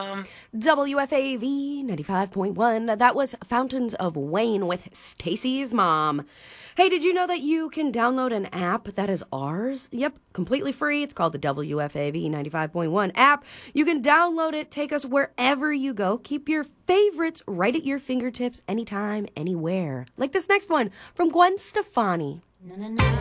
WFAV 95.1. That was Fountains of Wayne with Stacy's Mom. Hey, did you know that you can download an app that is ours? Yep, completely free. It's called the WFAV 95.1 app. You can download it, take us wherever you go. Keep your favorites right at your fingertips anytime, anywhere. Like this next one from Gwen Stefani.